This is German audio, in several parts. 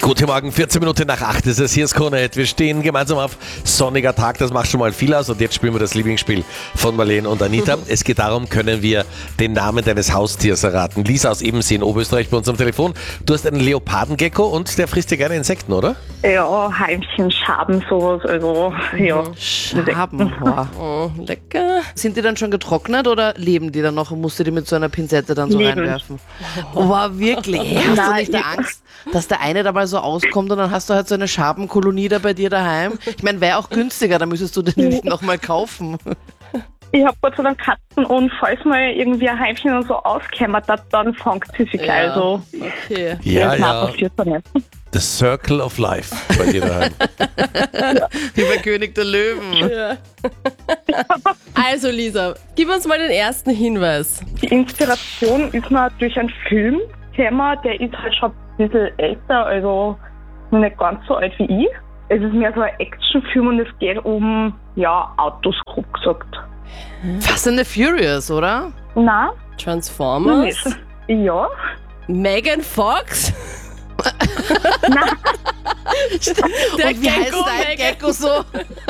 Guten Morgen, 14 Minuten nach 8 ist es. Hier ist Krone. Wir stehen gemeinsam auf sonniger Tag. Das macht schon mal viel aus. Und jetzt spielen wir das Lieblingsspiel von Marlene und Anita. Es geht darum, können wir den Namen deines Haustiers erraten. Lisa aus Ebensee in Oberösterreich bei uns am Telefon. Du hast einen Leopardengecko und der frisst dir gerne Insekten, oder? Ja, Heimchen, Schaben, sowas, also, ja. Schaben, oh, lecker. Sind die dann schon getrocknet oder leben die dann noch und musst du die mit so einer Pinzette dann so Leben. reinwerfen? Oh, wirklich? Hast du Nein, nicht da Angst, dass der eine dabei so auskommt und dann hast du halt so eine Schabenkolonie da bei dir daheim? Ich meine, wäre auch günstiger, dann müsstest du den nicht nochmal kaufen. Ich habe Gott sei Dank Katzen und falls mal irgendwie ein Heimchen und so auskämmert, dann fängt sie sich gleich. Also, Okay. Ja, das ja. passiert dann nicht. The Circle of Life bei dir daheim. Wie bei König der Löwen. Ja. Also Lisa, gib uns mal den ersten Hinweis. Die Inspiration ist mir durch einen Film gekommen, der ist halt schon ein bisschen älter, also nicht ganz so alt wie ich. Es ist mehr so ein Actionfilm und es geht um, ja, Autos, grob gesagt. Fast and the Furious, oder? Nein, Transformers? nicht. Ja. Megan Fox? Nein, Der Und wie heißt dein Megan. Gecko so?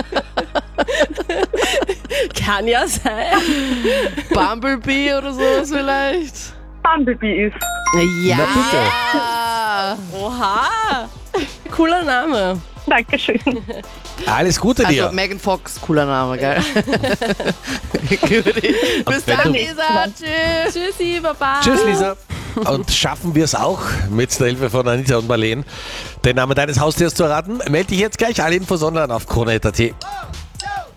Kann ja sein. Bumblebee oder sowas vielleicht? Bumblebee ist. Ja. Na Oha. Cooler Name. Dankeschön. Alles Gute dir. Also Megan Fox, cooler Name, geil. Bis wenn dann, du- Lisa. Tschüss. Tschüssi, Baba. Tschüss, Lisa. Und schaffen wir es auch mit der Hilfe von Anita und Marlene, den Namen deines Haustiers zu erraten? Melde dich jetzt gleich alle Infos online auf krone.at.